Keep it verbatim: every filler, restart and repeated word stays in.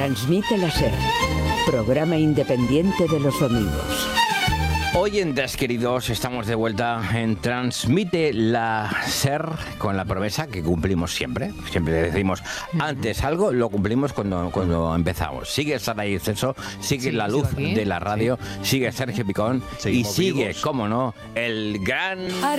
Transmite la SER, programa independiente de los domingos. Hoy en Tres Queridos estamos de vuelta en Transmite la SER con la promesa que cumplimos siempre. Siempre decimos antes algo, lo cumplimos cuando, cuando empezamos. Sigue Saray Ceso, sigue Sí, la sigo luz aquí. de la radio, Sí. sigue Sergio Picón y Seguimos sigue, vivos. cómo no, el gran...